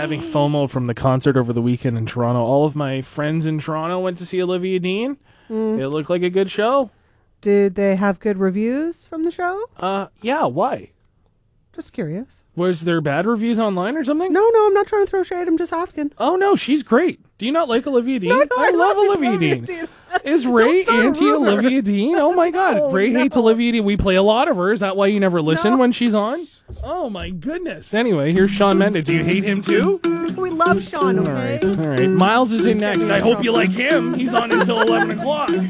having FOMO from the concert over the weekend in Toronto. All of my friends in Toronto went to see Olivia Dean. It looked like a good show. Did they have good reviews from the show? Yeah, why? Just curious. Was there bad reviews online or something? No, I'm not trying to throw shade. I'm just asking. Oh, no, she's great. Do you not like Olivia Dean? No, I love Olivia Dean. Is Ray anti-Olivia Dean? Oh, my God. No, Ray hates Olivia Dean. We play a lot of her. Is that why you never listen when she's on? Oh, my goodness. Anyway, here's Shawn Mendes. Do you hate him, too? We love Shawn, okay? All right. Miles is in next. I hope you like him. He's on until 11 o'clock.